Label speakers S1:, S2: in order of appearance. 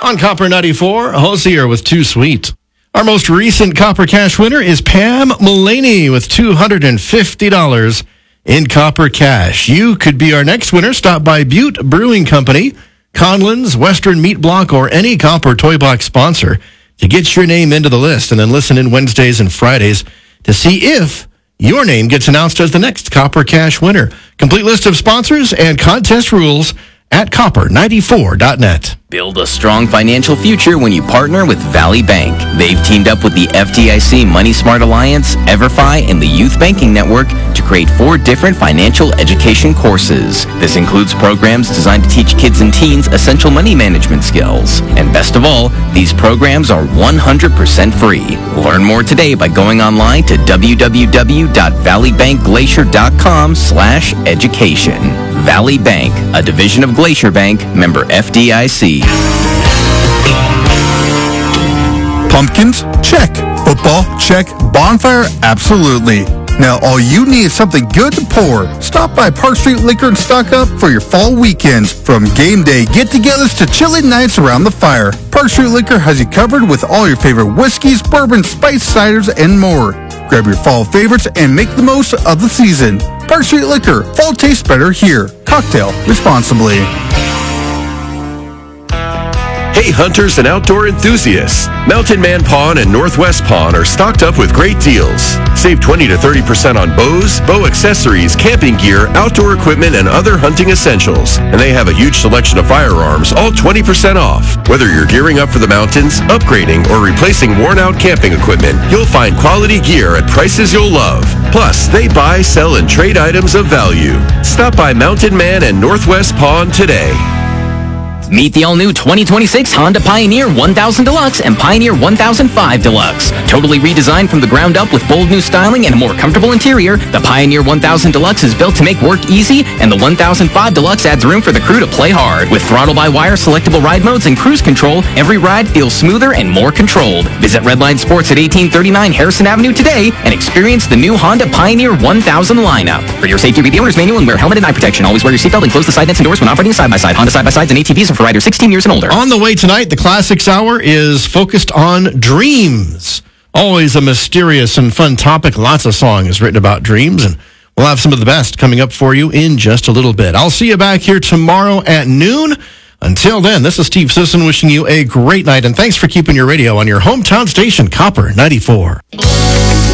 S1: On Copper 94, Hosier with Too Sweet. Our most recent Copper Cash winner is Pam Mullaney with $250 in Copper Cash. You could be our next winner. Stop by Butte Brewing Company, Conlon's, Western Meat Block, or any Copper Toy Box sponsor to get your name into the list, and then listen in Wednesdays and Fridays to see if your name gets announced as the next Copper Cash winner. Complete list of sponsors and contest rules at copper94.net.
S2: Build a strong financial future when you partner with Valley Bank. They've teamed up with the FDIC Money Smart Alliance, EverFi, and the Youth Banking Network to create 4 different financial education courses. This includes programs designed to teach kids and teens essential money management skills. And best of all, these programs are 100% free. Learn more today by going online to www.valleybankglacier.com/education. Valley Bank, a division of Glacier Bank, member FDIC.
S3: Pumpkins? Check. Football? Check. Bonfire? Absolutely. Now all you need is something good to pour. Stop by Park Street Liquor and stock up for your fall weekends. From game day get-togethers to chilly nights around the fire, Park Street Liquor has you covered with all your favorite whiskeys, bourbon, spice ciders, and more. Grab your fall favorites and make the most of the season. Park Street Liquor. Fall tastes better here. Cocktail responsibly.
S4: Hey hunters and outdoor enthusiasts, Mountain Man Pawn and Northwest Pawn are stocked up with great deals. Save 20 to 30% on bows, bow accessories, camping gear, outdoor equipment, and other hunting essentials. And they have a huge selection of firearms, all 20% off. Whether you're gearing up for the mountains, upgrading, or replacing worn-out camping equipment, you'll find quality gear at prices you'll love. Plus, they buy, sell, and trade items of value. Stop by Mountain Man and Northwest Pawn today.
S2: Meet the all-new 2026 Honda Pioneer 1000 Deluxe and Pioneer 1005 Deluxe. Totally redesigned from the ground up with bold new styling and a more comfortable interior, the Pioneer 1000 Deluxe is built to make work easy, and the 1005 Deluxe adds room for the crew to play hard. With throttle-by-wire selectable ride modes and cruise control, every ride feels smoother and more controlled. Visit Redline Sports at 1839 Harrison Avenue today and experience the new Honda Pioneer 1000 lineup. For your safety, read the owner's manual and wear helmet and eye protection. Always wear your seatbelt and close the side nets and doors when operating side-by-side. Honda side-by-sides and ATVs are for riders 16 years and older.
S1: On the way tonight, the Classics Hour is focused on dreams. Always a mysterious and fun topic. Lots of songs written about dreams, and we'll have some of the best coming up for you in just a little bit. I'll see you back here tomorrow at noon. Until then, this is Steve Sisson wishing you a great night, and thanks for keeping your radio on your hometown station, Copper 94.